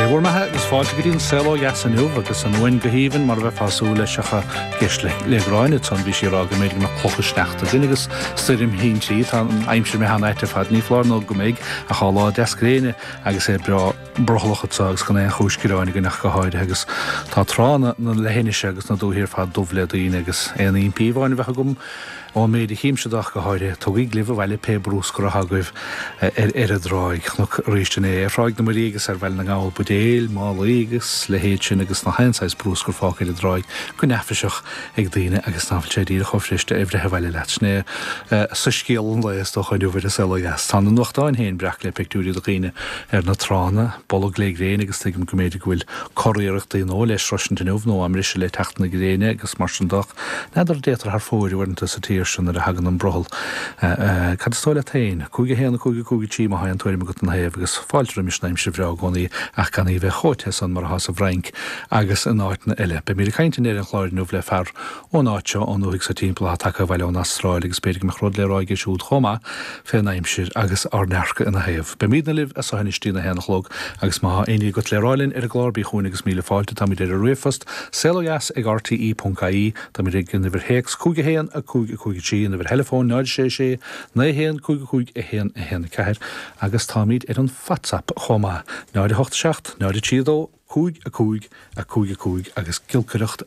Bhfuair maithe agus fáilte go dtíon selo jasanú agus an bhain go híomhann mar bheith fáú leis secha cis le gráine tan bhí sé rá go méid na chlochasneachta. Duine agus stuirim híntí tá an aimse mé hanaite fad ní flár nó go méid a chála desgréine agus é brochlachata agus gan éon chúisciráine go nach go háide agus tá trána na lehéise agus na dúthír fad dubhle daoine agus éon píomháin bheitcha gom ó méid híimseach go háide tugaí glibh bhile pe brús go hagaibh a dráig nach ríistené fráid na marígus ar bhil na gáil budéil málaígus le héad sin agus na hainsáis brús gur fácail a dráig go nefaiseach ag daine agus náfuil sé díad a chofriiste éibrethe bhile leitné sa scéalan leias do chuidúhir a selagas. Tá na nachtáin héon breach le picúí do gine ar na trána bolg le gréine agus tuigim go méidir bhfuil choíireachta nó leis roisin denmh nó am riise le teachna gréine agus mar sin dach neidir détar th fóirhhairnta sa tíir sin ar a hagan an brohol. Cad stáile tain, cúige héanana cúige tí a hain tuairim go an héamh agus fáiltre mis naim si bhrá gcónaí ach gan í bheith chóithe san mar has a bhreink agus an áitna eile. Be mí caiinte éir an chláir nó le fear ó náiteo an nuigh sa timppla take bhile an Astráil agus beidir me chrod le ráige siúd chomá fé naimsir agus arnearcha ina héamh. Be míad na libh a sahanistí na héanachlóg agus má aoní go leráilinn ar a gláirbí chuúna agus míle fáilte tá idir a riafast selogas ag RTE.caí tá mí gin bhar héex cúige héan a cúige tí in bhar telefón 9 na héan cúige a héan ceir agus támíd ar an WhatsApp chomá 9 9 tídó cúig agus cilcaireacht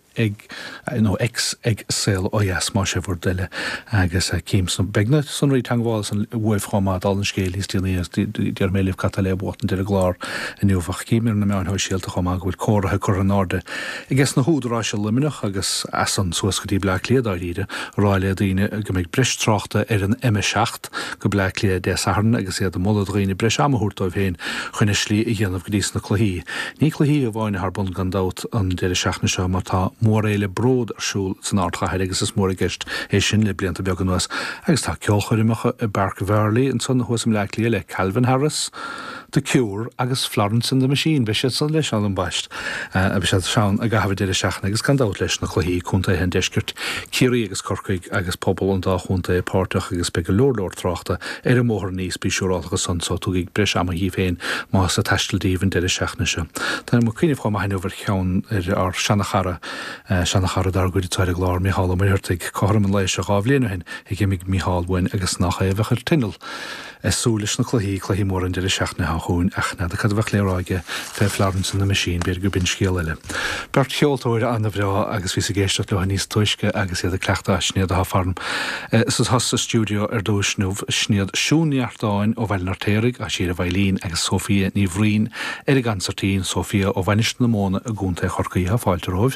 ag sel ó dheas má sé bhór duile agus cím san beagna san rí teangháil san bhuaimh chomá dal an scéil hís tíanaí dear méileh catá le bhtan de a glár in nuúfach cíimir na meán síalta chomá go bhfuil córathe chu an áde. I ggus na húdrá se liminach agus asan suas go dtí bleach léadáíide ráile daoine go méid bris tráchta ar an M6 go bleach lé de san agus iad molla dhaoine bris amthúirtáibh héin chuine slí i dhéanamh go dtí na chluí. Ní chluí a bháinna harbun gan dát an deire seachna seo mar tá mór éile bród arsúl san átchaid agus is mór a gist é sin le blianta beag an nuas agus tá ceolchorimecha i Barca Verley an son thuasam leiclí le Calvin Harris de Cure agus Florence and the Machine be sé san leis an baist a be sé seán a gahafh deire seachna agus gan dát leis na chluí chunta hen deiscirt Cirí agus Corcaig agus pobl an dá chunta i páirteach agus be go lórdóir tráchta ar a mór níos bíisiúrálacha san so tugaigh bris am a hí féin má sa teistildaíhann deire seachna se. Tá mo cuine fá hain over cheann ar Shanachara dar goí tuair glár Mihála marthirtaigh chom an leiis a gábhléanú hin ag gimig Miháil bhain agus nach é bheithir tinal. Súlis na chluí mór an deire seachna a chuún achna a cad bheith léráige fé Florence and the Machine beir go bin scéal eile. Bert cheoltóir anna bhrá agus ví a géisteach le níos tuisce agus iad a cleachta sníad a farm. Sus has sa stúdio ar dúisnúh sníad siúneartáin ó bhil nartéirigh a siad a bhailín agus Sofia ní bhrín ar a gansatín Sofia ó bhainist na móna a gúnta chorcaí a fáilte roimh.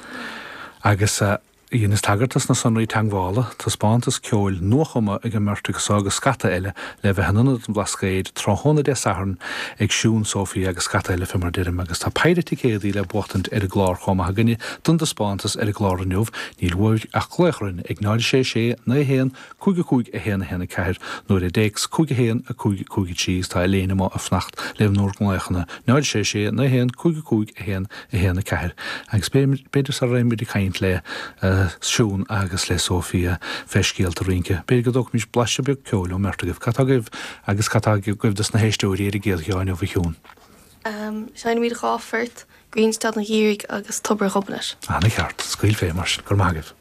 Agus Dhéananis tagartas na sanraí teanghála tá spántas ceoil nuachama ag an murtagus agus scata eile le bheith hananad an blascéid tráthna de saharn ag siún Sofí agus scata eile fimar dirim agus tá peidirtí céadaí le buachtant ar a glár chuma a gine dun de spántas ar a glár an neomh níl bhid a chléchrin ag 9 na héan cúige a héana ceir nuair a déex cúige héan a cúige tíos tá léana má a fnacht le nóir gléchana 9 na héan cúige a héana ceir agus beidir sa réimiid i caint le siún agus le Sofia feiscéalta rionke. Béir go dóg mís blaise beag ceol ó mertagah catagah agus catagah goibdas na héisteúí ar a géal cheáin ó bhiciún. Sein míad gáfert, Greenstad na hírig agus tobar chobanis. Anna cheart, scail fé mar gur mágah.